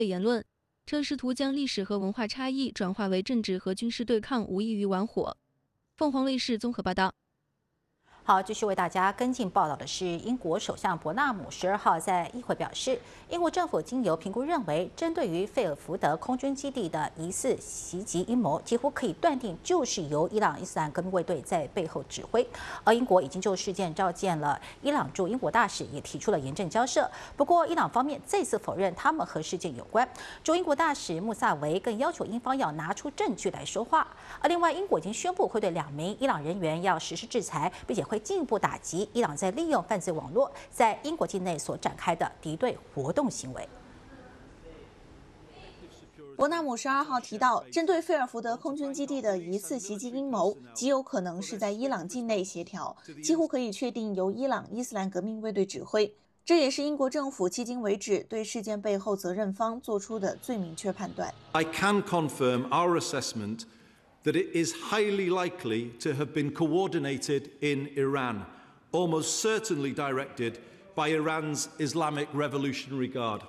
言论，这试图将历史和文化差异转化为政治和军事对抗，无异于玩火。凤凰卫视综合报道。 好，继续为大家跟进报道的是，英国首相伯纳姆12号在议会表示，英国政府经由评估认为，针对于费尔福德空军基地的疑似袭击阴谋，几乎可以断定就是由伊朗伊斯兰革命卫队在背后指挥。而英国已经就事件召见了伊朗驻英国大使，也提出了严正交涉。不过，伊朗方面再次否认他们和事件有关。驻英国大使穆萨维更要求英方要拿出证据来说话。而另外，英国已经宣布会对2名伊朗人员要实施制裁，并且会进一步打击伊朗在利用犯罪网络在英国境内所展开的敌对活动行为。 伯纳姆12号提到，针对费尔福德空军基地的疑似袭击阴谋，极有可能是在伊朗境内协调，几乎可以确定由伊朗伊斯兰革命卫队指挥。这也是英国政府迄今为止对事件背后责任方做出的最明确判断。 I can confirm our assessment that it is highly likely to have been coordinated in Iran, almost certainly directed by Iran's Islamic Revolutionary Guard.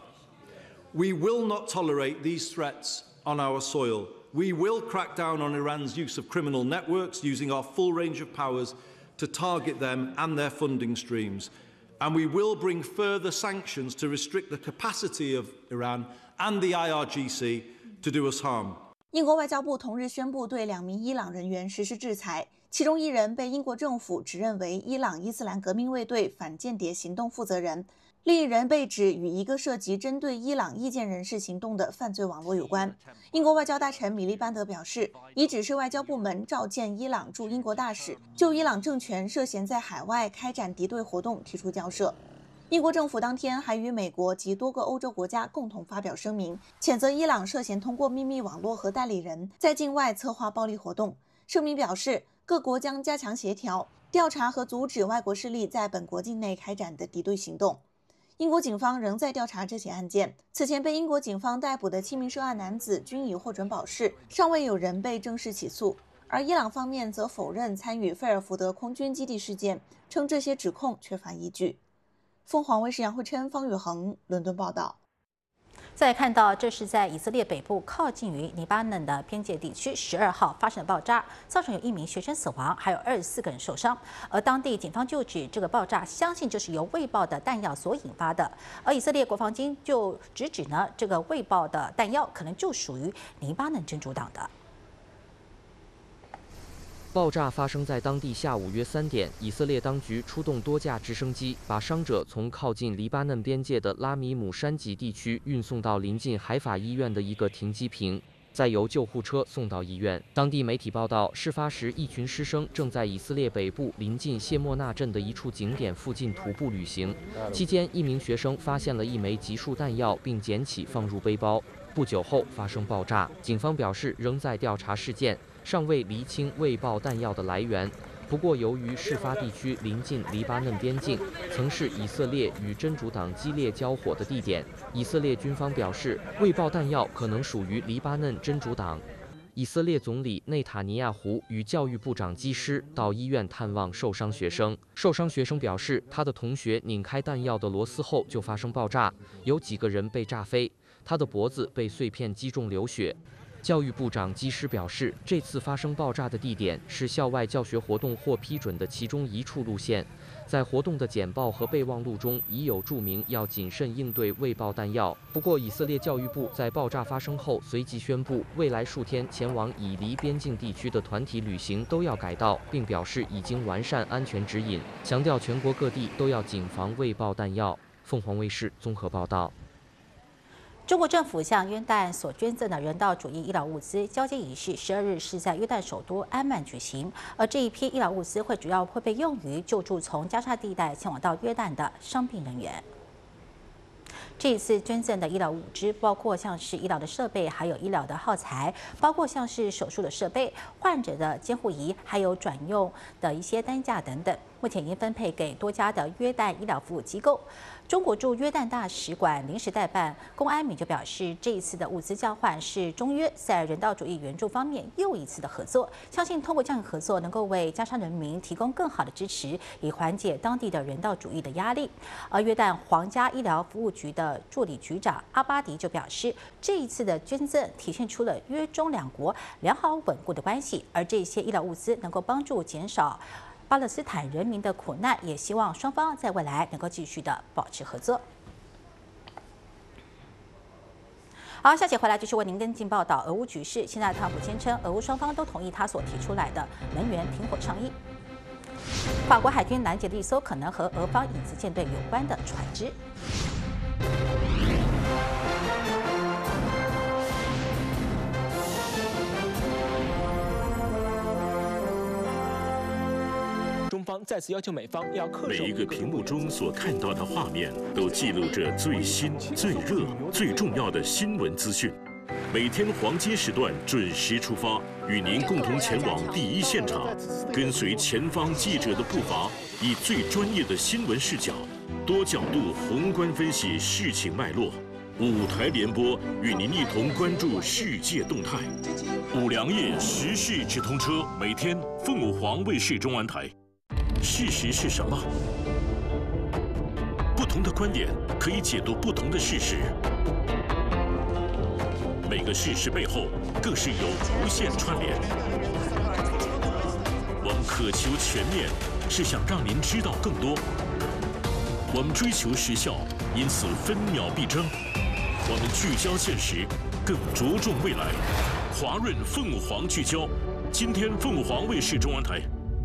We will not tolerate these threats on our soil. We will crack down on Iran's use of criminal networks, using our full range of powers to target them and their funding streams. And we will bring further sanctions to restrict the capacity of Iran and the IRGC to do us harm. 英国外交部同日宣布对2名伊朗人员实施制裁，其中1人被英国政府指认为伊朗伊斯兰革命卫队反间谍行动负责人，另1人被指与一个涉及针对伊朗意见人士行动的犯罪网络有关。英国外交大臣米利班德表示，已指示外交部门召见伊朗驻英国大使，就伊朗政权涉嫌在海外开展敌对活动提出交涉。英国政府当天还与美国及多个欧洲国家共同发表声明，谴责伊朗涉嫌通过秘密网络和代理人在境外策划暴力活动。声明表示，各国将加强协调、调查和阻止外国势力在本国境内开展的敌对行动。英国警方仍在调查这起案件。此前被英国警方逮捕的7名涉案男子均已获准保释，尚未有人被正式起诉。而伊朗方面则否认参与费尔福德空军基地事件，称这些指控缺乏依据。凤凰卫视杨慧琛、方宇恒伦敦报道。 再看到，这是在以色列北部靠近于黎巴嫩的边界地区，12号发生的爆炸，造成有1名学生死亡，还有24个人受伤。而当地警方就指这个爆炸相信就是由未爆的弹药所引发的，而以色列国防军就直指呢，这个未爆的弹药可能就属于黎巴嫩真主党的。 爆炸发生在当地下午约3点，以色列当局出动多架直升机，把伤者从靠近黎巴嫩边界的拉米姆山脊地区运送到临近海法医院的一个停机坪，再由救护车送到医院。当地媒体报道，事发时一群师生正在以色列北部临近谢莫纳镇的一处景点附近徒步旅行，期间一名学生发现了1枚集束弹药，并捡起放入背包。不久后发生爆炸，警方表示仍在调查事件，尚未厘清未爆弹药的来源。不过，由于事发地区临近黎巴嫩边境，曾是以色列与真主党激烈交火的地点，以色列军方表示，未爆弹药可能属于黎巴嫩真主党。以色列总理内塔尼亚胡与教育部长基施到医院探望受伤学生。受伤学生表示，他的同学拧开弹药的螺丝后就发生爆炸，有几个人被炸飞，他的脖子被碎片击中流血。教育部长基施表示，这次发生爆炸的地点是校外教学活动获批准的其中一处路线，在活动的简报和备忘录中已有注明要谨慎应对未爆弹药。不过，以色列教育部在爆炸发生后随即宣布，未来数天前往以黎边境地区的团体旅行都要改道，并表示已经完善安全指引，强调全国各地都要谨防未爆弹药。凤凰卫视综合报道。 中国政府向约旦所捐赠的人道主义医疗物资交接仪式，12日是在约旦首都安曼举行。而这一批医疗物资主要会被用于救助从加沙地带前往到约旦的伤病人员。这一次捐赠的医疗物资包括像是医疗的设备，还有医疗的耗材，包括像是手术的设备、患者的监护仪，还有转用的一些担架等等。 目前已经分配给多家的约旦医疗服务机构。中国驻约旦大使馆临时代办龚安敏就表示，这一次的物资交换是中约在人道主义援助方面又一次的合作，相信通过这样的合作，能够为加沙人民提供更好的支持，以缓解当地的人道主义的压力。而约旦皇家医疗服务局的助理局长阿巴迪就表示，这一次的捐赠体现出了约中两国良好稳固的关系，而这些医疗物资能够帮助减少巴勒斯坦人民的苦难，也希望双方在未来能够继续的保持合作。好，下节回来继续为您跟进报道俄乌局势。现在特朗普坚称，俄乌双方都同意他所提出来的能源停火倡议。法国海军拦截了一艘可能和俄方影子舰队有关的船只。 中方再次要求美方要恪守。 每一个屏幕中所看到的画面，都记录着最新、最热、最重要的新闻资讯。每天黄金时段准时出发，与您共同前往第一现场，跟随前方记者的步伐，以最专业的新闻视角、多角度宏观分析事情脉络。5台联播与您一同关注世界动态。5粮液时事直通车，每天凤舞凰卫视中文台。事实是什么？不同的观点可以解读不同的事实。每个事实背后更是有无限串联。我们渴求全面，是想让您知道更多。我们追求时效，因此分秒必争。我们聚焦现实，更着重未来。华润凤舞凰聚焦，今天凤舞凰卫视中文台。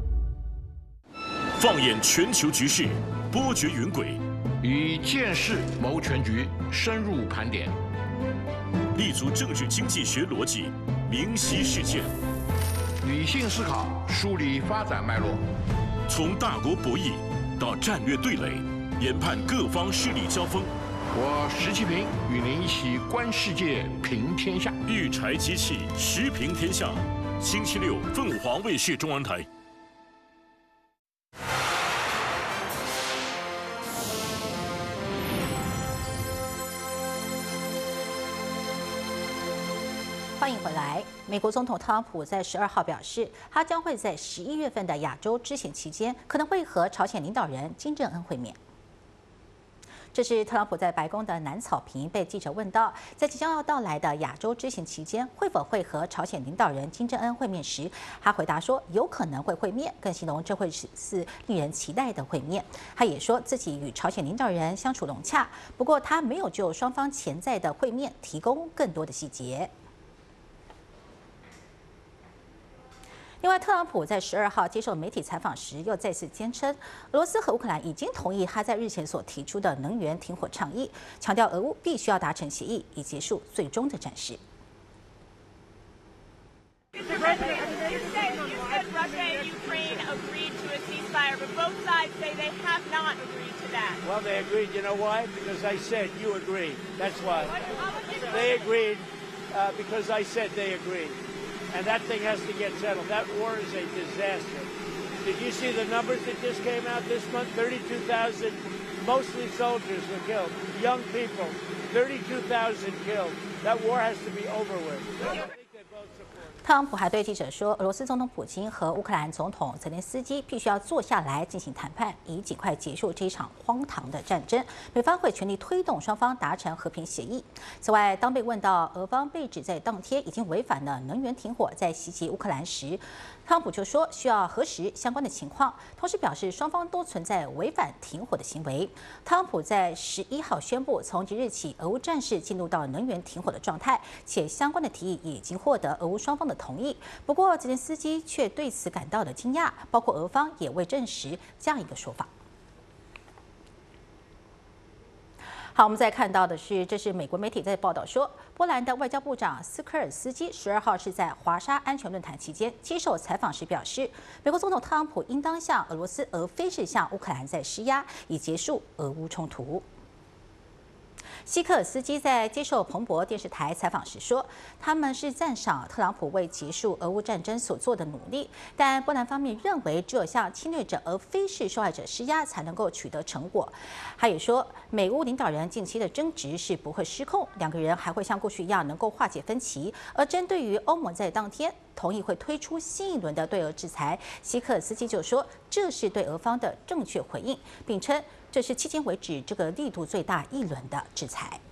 放眼全球局势，波谲云轨， 以见识谋全局，深入盘点， 立足政治经济学逻辑，明晰事件， 理性思考，梳理发展脉络， 从大国博弈到战略对垒，研判各方势力交锋。 我石其平与您一起观世界，评天下。 育才机器，时评天下。星期六，凤舞凰卫视中文台。 欢迎回来。美国总统特朗普在12号表示，他将会在11月份的亚洲之行期间，可能会和朝鲜领导人金正恩会面。这是特朗普在白宫的南草坪被记者问到，在即将要到来的亚洲之行期间，会否会和朝鲜领导人金正恩会面时，他回答说有可能会面，更形容这会是令人期待的会面。他也说自己与朝鲜领导人相处融洽，不过他没有就双方潜在的会面提供更多的细节。另外，特朗普在12号接受媒体采访时，又再次坚称，俄罗斯和乌克兰已经同意他在日前所提出的能源停火倡议，强调俄乌必须要达成协议，以结束最终的战事。 Well, they agreed. You know why? Because I said you agreed. That's why. They agreed because I said they agreed. And that thing has to get settled. That war is a disaster. Did you see the numbers that just came out this month? 32,000, mostly soldiers were killed, young people. 32,000 killed. That war has to be over with. 特朗普还对记者说，俄罗斯总统普京和乌克兰总统泽连斯基必须要坐下来进行谈判，以尽快结束这一场荒唐的战争。美方会全力推动双方达成和平协议。此外，当被问到俄方被指在当天已经违反了能源停火，在袭击乌克兰时，特朗普就说需要核实相关的情况，同时表示双方都存在违反停火的行为。特朗普在11号宣布，从即日起，俄乌战事进入到能源停火的状态，且相关的提议已经获得俄乌双方的同意。不过，泽连斯基却对此感到了惊讶，包括俄方也未证实这样一个说法。好，我们再看到的是，这是美国媒体在报道说，波兰的外交部长斯科尔斯基12号是在华沙安全论坛期间接受采访时表示，美国总统特朗普应当向俄罗斯，而非是向乌克兰在施压，以结束俄乌冲突。 希克尔斯基在接受彭博电视台采访时说，他们是赞赏特朗普为结束俄乌战争所做的努力，但波兰方面认为只有向侵略者而非是受害者施压才能够取得成果。他也说，美乌领导人近期的争执是不会失控，两个人还会像过去一样能够化解分歧。而针对于欧盟在当天同意会推出新一轮的对俄制裁，希克尔斯基就说这是对俄方的正确回应，并称这是迄今为止这个力度最大一轮的制裁。